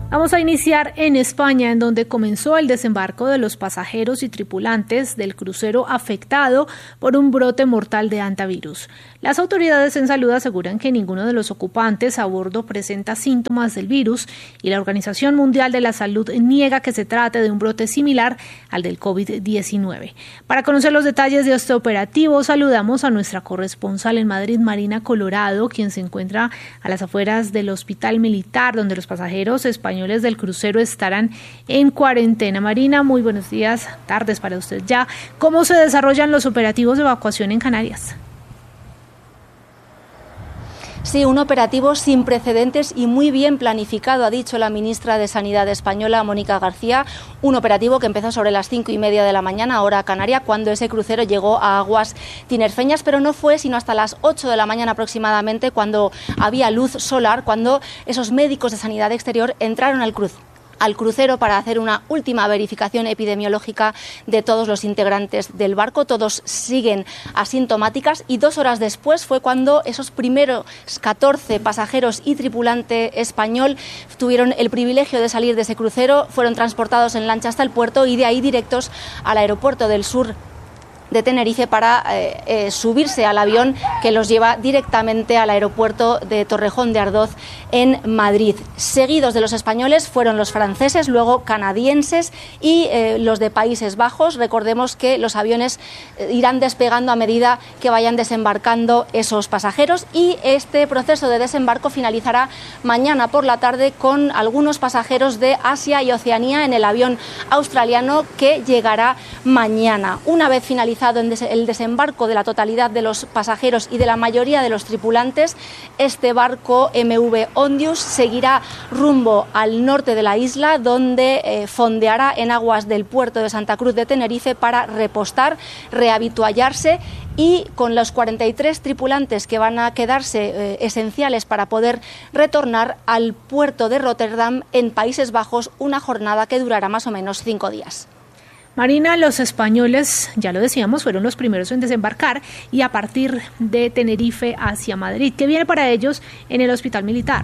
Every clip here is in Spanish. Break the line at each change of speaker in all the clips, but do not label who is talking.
Vamos a iniciar en España, en donde comenzó el desembarco de los pasajeros y tripulantes del crucero afectado por un brote mortal de hantavirus. Las autoridades en salud aseguran que ninguno de los ocupantes a bordo presenta síntomas del virus y la Organización Mundial de la Salud niega que se trate de un brote similar al del COVID-19. Para conocer los detalles de este operativo, saludamos a nuestra corresponsal en Madrid, Marina Colorado, quien se encuentra a las afueras del Hospital Militar, donde los pasajeros españoles del crucero estarán en cuarentena. Marina, muy buenos días, tardes para usted ya. ¿Cómo se desarrollan los operativos de evacuación en Canarias?
Sí, un operativo sin precedentes y muy bien planificado, ha dicho la ministra de Sanidad española, Mónica García. Un operativo que empezó sobre las 5:30 de la mañana, hora canaria, cuando ese crucero llegó a aguas tinerfeñas, pero no fue sino hasta las 8 de la mañana aproximadamente, cuando había luz solar, cuando esos médicos de sanidad exterior entraron al crucero para hacer una última verificación epidemiológica de todos los integrantes del barco. Todos siguen asintomáticas y 2 horas después fue cuando esos primeros 14 pasajeros y tripulante español tuvieron el privilegio de salir de ese crucero, fueron transportados en lancha hasta el puerto y de ahí directos al aeropuerto del sur de Tenerife para subirse al avión que los lleva directamente al aeropuerto de Torrejón de Ardoz en Madrid. Seguidos de los españoles fueron los franceses, luego canadienses y los de Países Bajos. Recordemos que los aviones irán despegando a medida que vayan desembarcando esos pasajeros y este proceso de desembarco finalizará mañana por la tarde con algunos pasajeros de Asia y Oceanía en el avión australiano que llegará mañana. Una vez finalizado el desembarco de la totalidad de los pasajeros y de la mayoría de los tripulantes, este barco MV Ondius seguirá rumbo al norte de la isla, donde fondeará en aguas del puerto de Santa Cruz de Tenerife para repostar, rehabituallarse y con los 43 tripulantes que van a quedarse esenciales para poder retornar al puerto de Rotterdam en Países Bajos, una jornada que durará más o menos 5 días.
Marina, los españoles, ya lo decíamos, fueron los primeros en desembarcar y a partir de Tenerife hacia Madrid. ¿Qué viene para ellos en el Hospital Militar?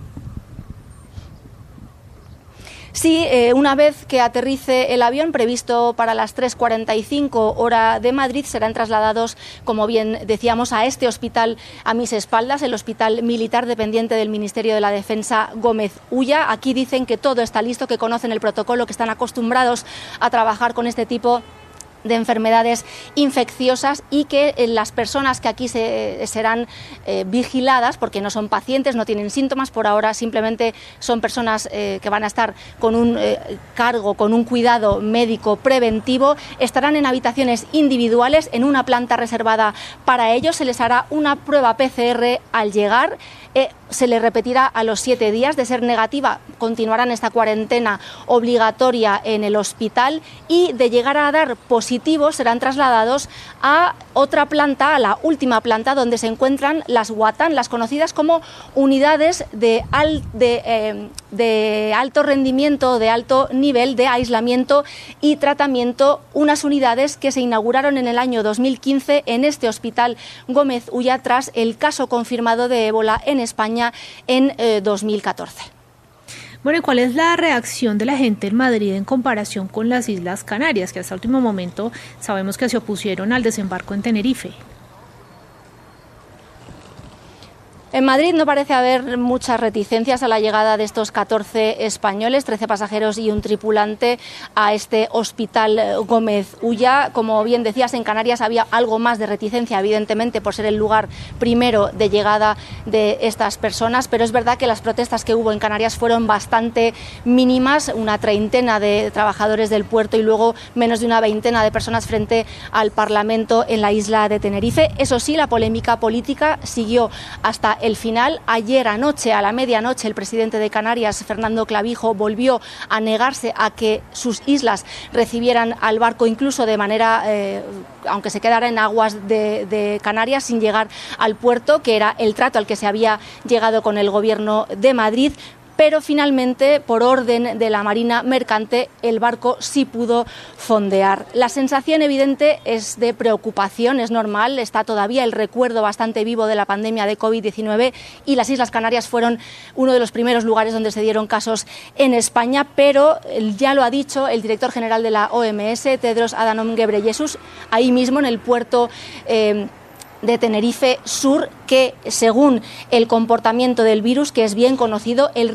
Sí, una vez que aterrice el avión previsto para las 3:45 hora de Madrid, serán trasladados, como bien decíamos, a este hospital a mis espaldas, el Hospital Militar dependiente del Ministerio de la Defensa Gómez Ulla. Aquí dicen que todo está listo, que conocen el protocolo, que están acostumbrados a trabajar con este tipo de enfermedades infecciosas y que las personas que aquí serán vigiladas, porque no son pacientes, no tienen síntomas, por ahora simplemente son personas que van a estar con un cargo, con un cuidado médico preventivo, estarán en habitaciones individuales en una planta reservada para ellos, se les hará una prueba PCR al llegar, se les repetirá a los 7 días, de ser negativa continuarán esta cuarentena obligatoria en el hospital y de llegar a dar positivo serán trasladados a otra planta, a la última planta donde se encuentran las UATAN, las conocidas como unidades de alto rendimiento, de alto nivel de aislamiento y tratamiento, unas unidades que se inauguraron en el año 2015 en este Hospital Gómez Ulla tras el caso confirmado de ébola en España en 2014.
Bueno, ¿y cuál es la reacción de la gente en Madrid en comparación con las Islas Canarias, que hasta el último momento sabemos que se opusieron al desembarco en Tenerife?
En Madrid no parece haber muchas reticencias a la llegada de estos 14 españoles, 13 pasajeros y un tripulante a este Hospital Gómez Ulla. Como bien decías, en Canarias había algo más de reticencia, evidentemente, por ser el lugar primero de llegada de estas personas, pero es verdad que las protestas que hubo en Canarias fueron bastante mínimas, una treintena de trabajadores del puerto y luego menos de una veintena de personas frente al Parlamento en la isla de Tenerife. Eso sí, la polémica política siguió hasta el final. Ayer anoche, a la medianoche, el presidente de Canarias, Fernando Clavijo, volvió a negarse a que sus islas recibieran al barco, incluso de manera, aunque se quedara en aguas de Canarias, sin llegar al puerto, que era el trato al que se había llegado con el gobierno de Madrid. pero finalmente, por orden de la Marina Mercante, el barco sí pudo fondear. La sensación evidente es de preocupación, es normal, está todavía el recuerdo bastante vivo de la pandemia de COVID-19 y las Islas Canarias fueron uno de los primeros lugares donde se dieron casos en España, pero ya lo ha dicho el director general de la OMS, Tedros Adhanom Ghebreyesus, ahí mismo en el puerto de Tenerife Sur, que según el comportamiento del virus, que es bien conocido, el